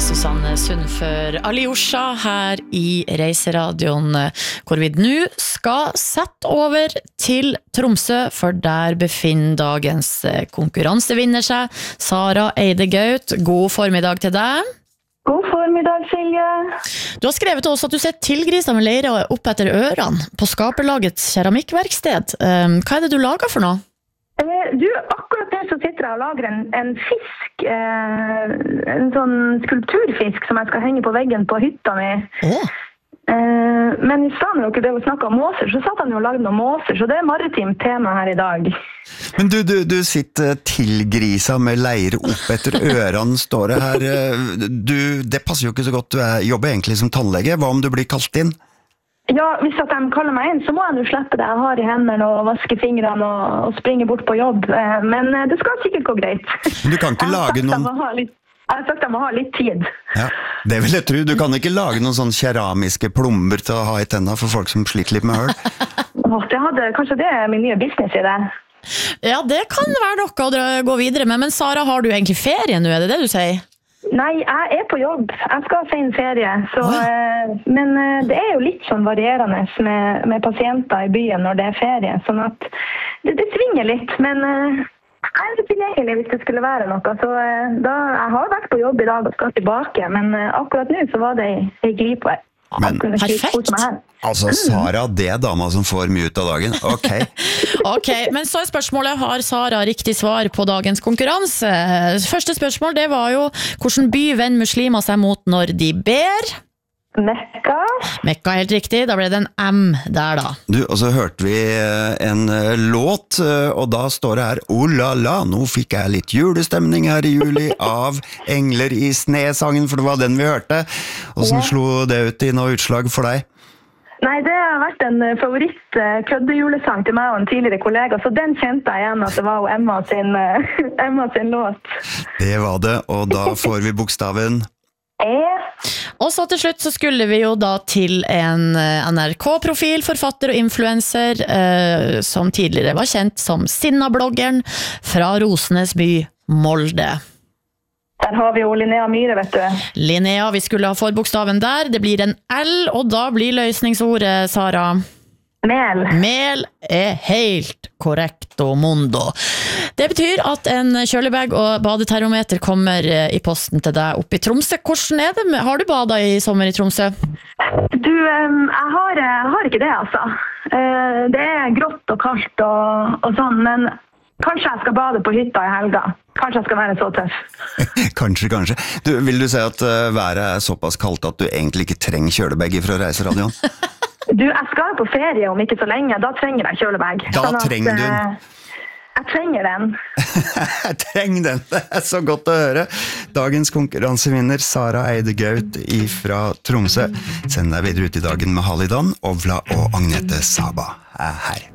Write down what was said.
Susanne Sund for Alyosha her i Reiseradioen, hvor vi nå skal sette over til Tromsø, for der befinner dagens konkurransevinner seg, Sara Eidegaut. God formiddag til deg. God formiddag, Silje. Du har skrevet til oss at du ser tilgrisa med leire opp etter ørene på Skaperlagets keramikkverksted. Hva det du lager for noe? Du, akkurat nå så sitter jeg og lager en fisk, en sånn skulpturfisk som jeg skal henge på veggen på hytta mi. Men i stedet når dere snakket om måser, så satt han jo og lagde noen måser, så det maritimt tema her i dag. Men du sitter tilgrisa med leire opp etter ørene, står det her. Det passer jo ikke så godt, du jobber egentlig som tannlege. Hva om du blir kalt inn? Ja, hvis at de kaller meg inn, så må jeg jo slippe det jeg har i hendene og vaske fingrene og springe bort på jobb. Men det skal sikkert gå greit. Men du kan ikke lage noen... Jeg har sagt jeg må ha litt tid. Ja, det vil jeg tro. Du kan ikke lage noen sånne keramiske plomber til å ha i tennene for folk som sliter litt med høl. Kanskje det min nye business i det. Ja, det kan være noe å gå videre med. Men Sara, har du egentlig ferie nå? Det du sier? Nei, jeg på jobb. Jeg skal ha en ferie. Så, men det jo litt sånn varierende med pasienter i byen når det ferie. Sånn at det svinger litt. Men jeg litt tilgjengelig hvis det skulle være noe. Så jeg har vært på jobb i dag og skal tilbake. Men akkurat nå så var det en glipe. Men perfekt. Altså, Sara, det dama som får mye ut av dagen. Ok, men så spørsmålet, har Sara riktig svar på dagens konkurranse? Første spørsmål, det var jo, hvordan by vender muslimer seg mot når de ber? Mekka. Mekka, helt riktig. Da ble det en M der da. Du, og så hørte vi en låt, og da står det her, oh la la, nå fikk jeg litt julestemning her i juli av Engler i snesangen, for det var den vi hørte. Hvordan slo det ut i noe utslag for deg? Nei, det har vært en favoritt køddejulesang til meg og en tidligere kollega, så den kjente jeg igjen at det var Emma sin låt. Det var det, og da får vi bokstaven Og så til slutt så skulle vi jo da til en NRK-profil, forfatter og influencer, som tidligere var kjent som Sinna-bloggeren fra Rosenes by, Molde. Der har vi jo Linnea Myhre, vet du. Linnea, vi skulle ha forbokstaven der. Det blir en L, og da blir løsningsordet, Sara. Mel. Mel helt korrekto mondo. Det betyr at en kjølebag og badetermometer kommer i posten til deg oppe i Tromsø. Hvordan det? Har du badet i sommer i Tromsø? Du, jeg har ikke det, altså. Det grått og kaldt og sånn, men kanskje jeg skal bade på hytta i helga. Kanskje jeg skal være så tøff. Kanskje. Vil du si at været såpass kaldt at du egentlig ikke trenger kjølebag fra Reiseradioen? Du, jeg skal på ferie om ikke så lenge. Da trenger jeg kjølebag. Da trenger du den. Jeg trenger den. Jeg trenger den. Det så godt å høre. Dagens konkurransevinner, Sara Eidegaut fra Tromsø. Send deg videre ut i dagen med Halidan, Ovla og Agnete Saba her.